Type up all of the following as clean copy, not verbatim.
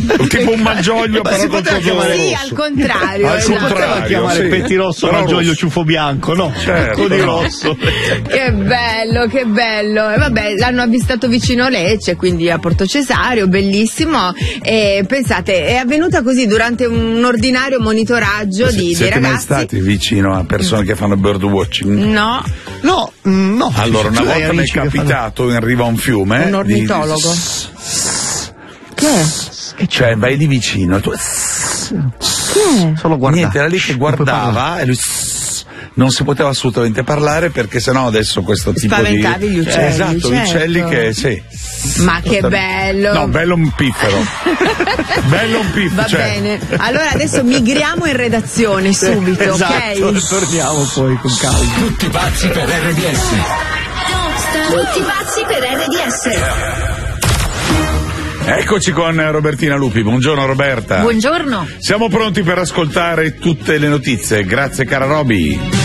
tipo un Malgioglio però con coso rosso. Sì, al contrario. Al contrario, chiamare sì. pettirosso Malgioglio ciuffo bianco, no? Certo, di no. rosso. Che bello, che bello. E vabbè, l'hanno avvistato vicino a Lecce, quindi a Porto Cesario, bellissimo. E pensate, è avvenuta così durante un ordinario monitoraggio di Siete ragazzi. mai stati vicino a persone che fanno birdwatching? No. No. Allora, una Tu hai volta mi è amici che capitato in riva a un fiume. Un ornitologo. Che è? Cioè, vai di vicino. Tu... Che è? Solo guardare. Niente, era lì che guardava e lui non si poteva assolutamente parlare perché sennò adesso questo tipo Spaventavi di... gli uccelli, esatto, certo. gli uccelli che sì. Ma che bello. No, bello un piffero. Bello un piffero. Va cioè... bene. Allora adesso migriamo in redazione subito, esatto, ok? torniamo poi con calma. Tutti pazzi per RDS. Tutti pazzi per RDS. Eccoci con Robertina Lupi. Buongiorno Roberta. Buongiorno. Siamo pronti per ascoltare tutte le notizie. Grazie cara Roby.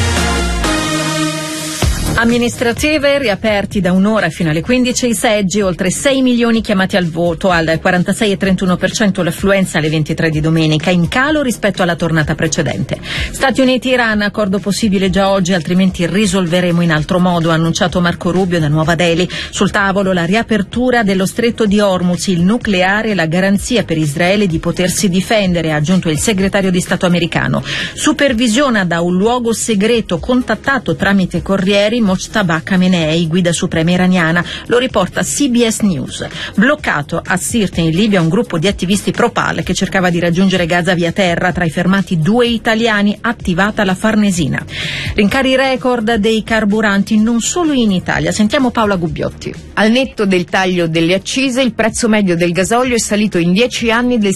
Amministrative riaperti da un'ora fino alle 15 i seggi, oltre 6 milioni chiamati al voto, al 46,31% l'affluenza alle 23 di domenica, in calo rispetto alla tornata precedente. Stati Uniti-Iran, accordo possibile già oggi, altrimenti risolveremo in altro modo, ha annunciato Marco Rubio da Nuova Delhi. Sul tavolo la riapertura dello stretto di Hormuz, il nucleare e la garanzia per Israele di potersi difendere, ha aggiunto il segretario di Stato americano. Supervisiona da un luogo segreto contattato tramite corrieri Mojtaba Khamenei, guida suprema iraniana, lo riporta CBS News. Bloccato a Sirte in Libia un gruppo di attivisti pro-Pal che cercava di raggiungere Gaza via terra, tra i fermati 2 italiani, attivata la Farnesina. Rincari record dei carburanti non solo in Italia, sentiamo Paola Gubbiotti. Al netto del taglio delle accise, il prezzo medio del gasolio è salito in 10 anni del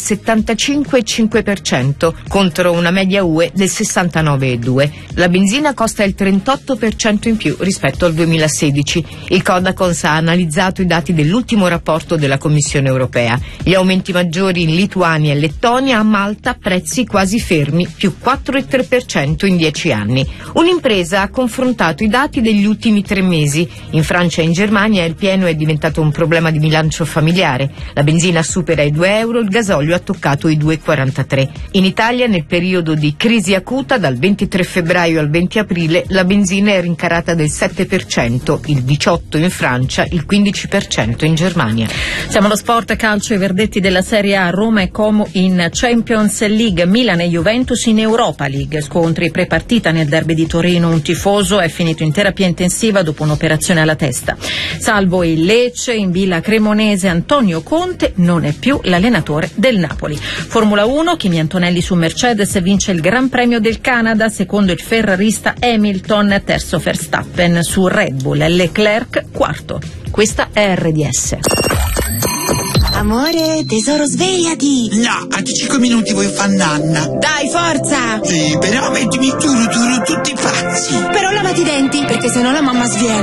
75,5% contro una media UE del 69,2%. La benzina costa il 38% in più rispetto al 2016. Il Codacons ha analizzato i dati dell'ultimo rapporto della Commissione europea. Gli aumenti maggiori in Lituania e Lettonia, a Malta prezzi quasi fermi, più 4,3% in 10 anni. Un'impresa ha confrontato i dati degli ultimi 3 mesi. In Francia e in Germania il pieno è diventato un problema di bilancio familiare. La benzina supera i €2, il gasolio ha toccato i 2,43. In Italia, nel periodo di crisi acuta, dal 23 febbraio al 20 aprile, la benzina è rincarata del 7%, il 18% in Francia, il 15% in Germania. Siamo allo sport, calcio, i verdetti della Serie A, Roma e Como in Champions League, Milan e Juventus in Europa League, scontri pre-partita nel derby di Torino, un tifoso è finito in terapia intensiva dopo un'operazione alla testa. Salvo il Lecce, in Villa Cremonese Antonio Conte non è più l'allenatore del Napoli. Formula 1, Kimi Antonelli su Mercedes vince il Gran Premio del Canada, secondo il ferrarista Hamilton, terzo Verstappen su Red Bull, Leclerc quarto. Questa è RDS. Amore, tesoro, svegliati! No, a 5 minuti voglio fare nanna. Dai, forza! Sì, però mettimi tutti pazzi. Però lavati i denti, perché sennò la mamma sviene.